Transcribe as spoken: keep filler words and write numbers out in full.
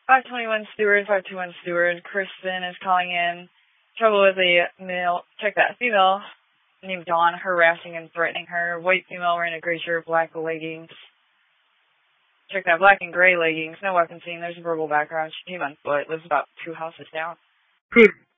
five twenty-one Stewart, five two one Stewart. Kristen is calling in. Trouble with a male, check that, female named Dawn, harassing and threatening her. White female wearing a gray shirt, black leggings. Check that, black and gray leggings. No weapon seen. There's a verbal background. She came on foot. Lives about two houses down.